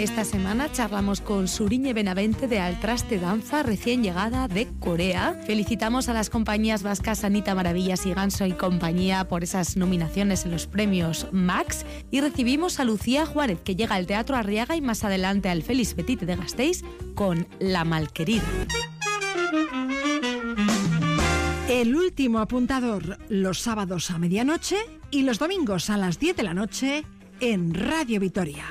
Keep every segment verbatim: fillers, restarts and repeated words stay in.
Esta semana charlamos con Suriñe Benavente de Altraste Danza, recién llegada de Corea. Felicitamos a las compañías vascas Anita Maravillas y Ganso y compañía por esas nominaciones en los premios Max. Y recibimos a Lucía Juárez, que llega al Teatro Arriaga y más adelante al Félix Petit de Gasteiz con La Malquerida. El último apuntador, los sábados a medianoche y los domingos a las diez de la noche en Radio Vitoria.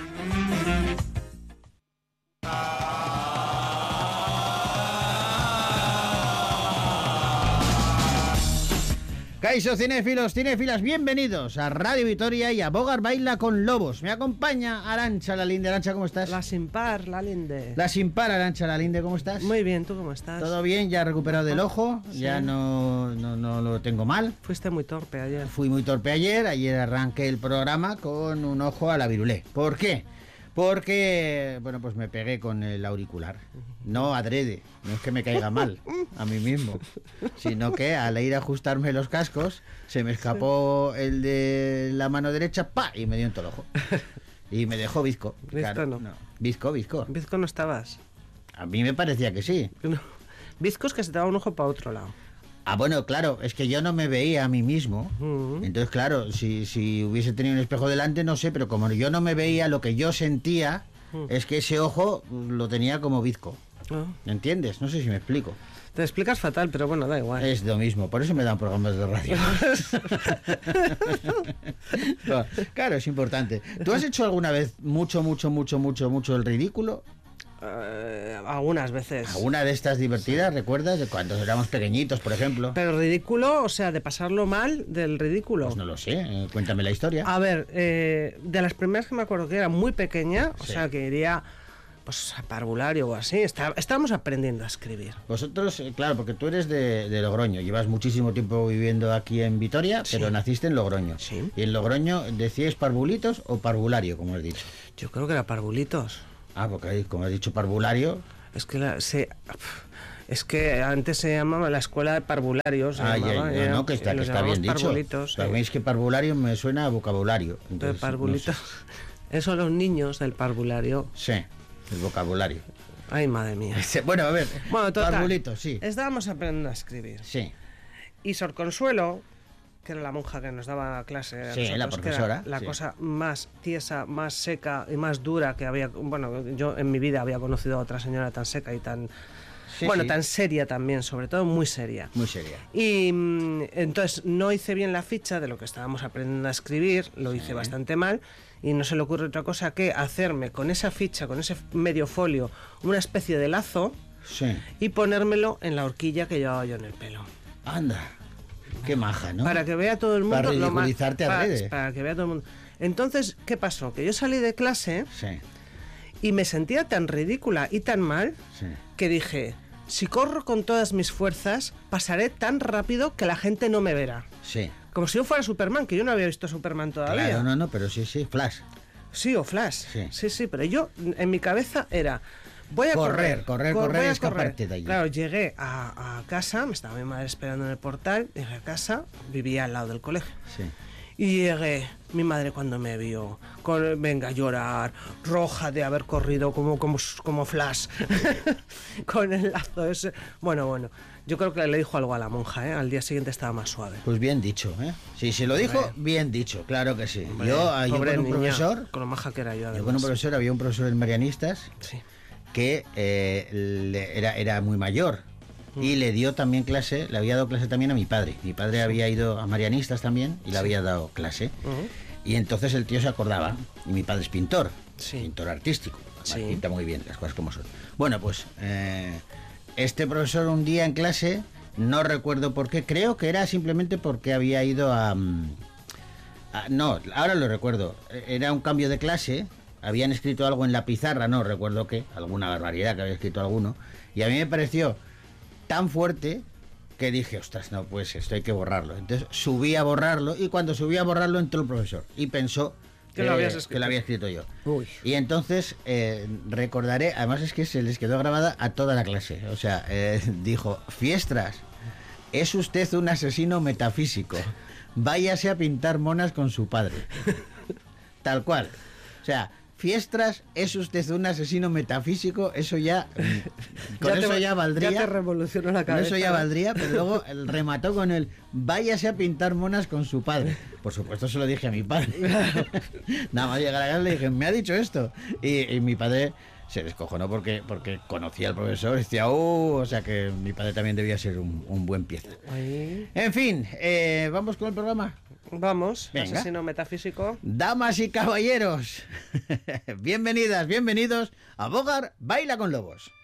Caixo, cinéfilos, cinéfilas, bienvenidos a Radio Vitoria y a Bogar Baila con Lobos. Me acompaña Arantxa Lalinde. Arantxa, ¿cómo estás? La sin par, Lalinde. La sin par, Arantxa Lalinde, ¿cómo estás? Muy bien, ¿tú cómo estás? Todo bien, ya recuperado del ojo, sí. ya no, no, no lo tengo mal. Fuiste muy torpe ayer. Fui muy torpe ayer, ayer arranqué el programa con un ojo a la virulé. ¿Por qué? Porque, bueno, pues me pegué con el auricular. No adrede, no es que me caiga mal a mí mismo, sino que al ir a ajustarme los cascos se me escapó el de la mano derecha, ¡pa! Y me dio en todo el ojo. Y me dejó bizco. ¿Bizco claro, no? no? Bizco, bizco. ¿Bizco no estabas? A mí me parecía que sí. No. Bizco es que se te va un ojo para otro lado. Ah, bueno, claro, es que yo no me veía a mí mismo. Uh-huh. Entonces, claro, si, si hubiese tenido un espejo delante, no sé, pero como yo no me veía, lo que yo sentía uh-huh. es que ese ojo lo tenía como bizco. Uh-huh. ¿Entiendes? No sé si me explico. Te explicas fatal, pero bueno, da igual. Es lo mismo, por eso me dan programas de radio. No, claro, es importante. ¿Tú has hecho alguna vez mucho, mucho, mucho, mucho, mucho el ridículo? Uh, algunas veces. ¿Alguna de estas divertidas, sí. recuerdas? De cuando éramos pequeñitos, por ejemplo. Pero ridículo, o sea, de pasarlo mal del ridículo. Pues no lo sé, eh, cuéntame la historia. A ver, eh, de las primeras que me acuerdo que era muy pequeña, o sí. sea, que iría pues a parvulario o así, está, estábamos aprendiendo a escribir. Vosotros, eh, claro, porque tú eres de, de Logroño, llevas muchísimo tiempo viviendo aquí en Vitoria, sí. pero naciste en Logroño. Sí. ¿Y en Logroño decíais parvulitos o parvulario, como has dicho? Yo creo que era parvulitos. Ah, porque como has dicho parvulario... Es que la, se, es que antes se llamaba la escuela de parvularios. Ah, llamaba, ya, ya, no, que está, que está bien dicho. Parvulitos. Sabéis sí. que parvulario me suena a vocabulario. Entonces, de parvulitos. No sé. Eso los niños del parvulario. Sí, el vocabulario. Ay, madre mía. Bueno, a ver, bueno, total, parvulitos, sí. Estábamos aprendiendo a escribir. Sí. Y Sor Consuelo, que era la monja que nos daba clase, sí, nosotros, la profesora, que era la sí. cosa más tiesa, más seca y más dura que había, bueno, yo en mi vida había conocido a otra señora tan seca y tan, sí, bueno, sí. tan seria también, sobre todo muy seria. Muy seria. Y entonces no hice bien la ficha de lo que estábamos aprendiendo a escribir, lo hice sí. bastante mal, y no se le ocurre otra cosa que hacerme con esa ficha, con ese medio folio, una especie de lazo sí. y ponérmelo en la horquilla que llevaba yo en el pelo. Anda. Qué maja, ¿no? Para que vea todo el mundo. Para ridiculizarte a redes. Para, para que vea todo el mundo. Entonces, ¿qué pasó? Que yo salí de clase sí. y me sentía tan ridícula y tan mal sí. que dije, si corro con todas mis fuerzas, pasaré tan rápido que la gente no me verá. Sí. Como si yo fuera Superman, que yo no había visto Superman todavía. Claro, no, no, pero sí, sí, Flash. Sí, o Flash. Sí, sí, sí pero yo, en mi cabeza era... Voy a correr, correr, correr, correr y escaparte de allí. Claro, llegué a, a casa, me estaba mi madre esperando en el portal, llegué a casa, vivía al lado del colegio. Sí. Y llegué, mi madre cuando me vio, con, venga a llorar, roja de haber corrido como, como, como Flash, con el lazo ese. Bueno, bueno, yo creo que le dijo algo a la monja, ¿eh? Al día siguiente estaba más suave. Pues bien dicho, ¿eh? Sí, se lo dijo, hombre. Bien dicho, claro que sí. Hombre, yo, yo con un niña, profesor... Con lo maja que era yo, además. Yo con un profesor, había un profesor en Marianistas... Sí. que eh, le, era, era muy mayor mm. y le dio también clase, le había dado clase también a mi padre. Mi padre sí. había ido a Marianistas también y le sí. había dado clase. Uh-huh. Y entonces el tío se acordaba, y mi padre es pintor, sí. pintor artístico, sí. pinta muy bien, las cosas como son. Bueno, pues eh, este profesor un día en clase, no recuerdo por qué, creo que era simplemente porque había ido a... a no, ahora lo recuerdo, era un cambio de clase. Habían escrito algo en la pizarra, no recuerdo qué, alguna barbaridad que había escrito alguno, y a mí me pareció tan fuerte que dije, ostras, no, pues esto hay que borrarlo. Entonces subí a borrarlo, y cuando subí a borrarlo entró el profesor, y pensó que, lo, habías que lo había escrito yo. Uy. Y entonces eh, recordaré, además es que se les quedó grabada a toda la clase, o sea, eh, dijo, Fiestras, es usted un asesino metafísico, váyase a pintar monas con su padre. Tal cual. O sea... Fiestras, es usted un asesino metafísico, eso ya, con ya eso te, ya valdría. Ya te revolucionó la cabeza. Con eso ya valdría, pero luego remató con el váyase a pintar monas con su padre. Por supuesto se lo dije a mi padre. Nada más llegar a casa le dije, me ha dicho esto. Y, y mi padre se descojonó porque, porque conocía al profesor y decía, oh, o sea que mi padre también debía ser un, un buen pieza. Ahí. En fin, eh, ¿vamos con el programa? Vamos, Venga. asesino metafísico. Damas y caballeros, bienvenidas, bienvenidos a Bogart Baila con Lobos.